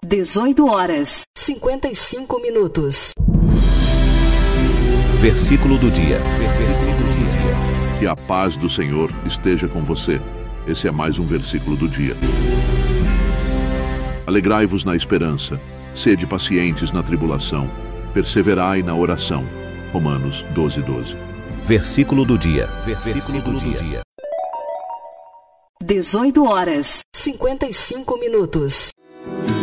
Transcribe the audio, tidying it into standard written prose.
18h55. Versículo do dia. Que a paz do Senhor esteja com você. Esse é mais um versículo do dia. Alegrai-vos na esperança, sede pacientes na tribulação, perseverai na oração. Romanos 12:12. Versículo do dia. 18h55.